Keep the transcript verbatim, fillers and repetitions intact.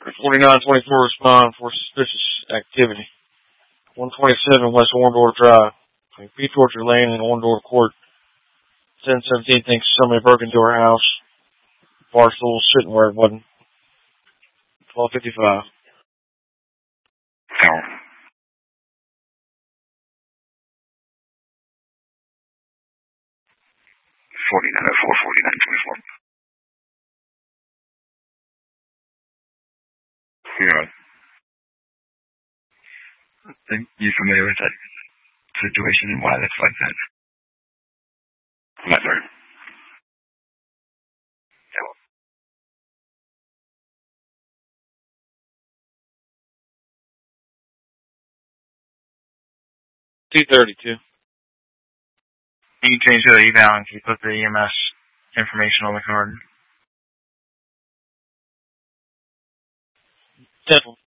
forty-nine twenty-four respond for suspicious activity. one twenty-seven West Orndorff Drive. Beach Orchard Lane in Orndorff Court. ten seventeen thinks somebody broke into her house. Bar stool sitting where it wasn't. twelve fifty-five. Tower. forty-nine oh four, forty-nine twenty-four. Yeah. Are you familiar with that situation and why that's like that? Not very. Yeah. two thirty-two. You can change the eval and you put the E M S information on the card. ten